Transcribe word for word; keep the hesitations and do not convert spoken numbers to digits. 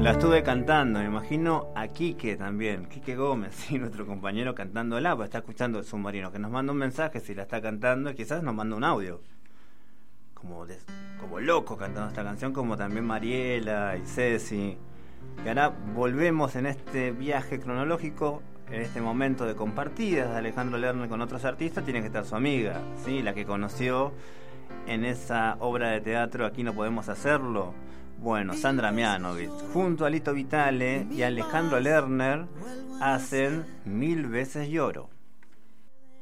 La estuve cantando, me imagino a Quique también, Quique Gómez, ¿sí? Nuestro compañero cantándola, pues está escuchando el submarino, que nos manda un mensaje si la está cantando, y quizás nos manda un audio. Como, de, como loco cantando esta canción, como también Mariela y Ceci. Y ahora volvemos en este viaje cronológico, en este momento de compartidas de Alejandro Lerner con otros artistas, tiene que estar su amiga, ¿sí? La que conoció en esa obra de teatro Aquí no podemos hacerlo. Bueno, Sandra Mianovich, junto a Lito Vitale y Alejandro Lerner, hacen Mil veces lloro.